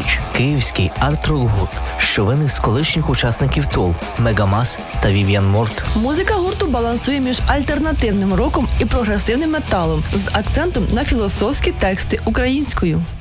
Поруч київський арт-рок-гурт, що виник з колишніх учасників ТОЛ Мегамас та Вів'ян Морт. Музика гурту балансує між альтернативним роком і прогресивним металом з акцентом на філософські тексти українською.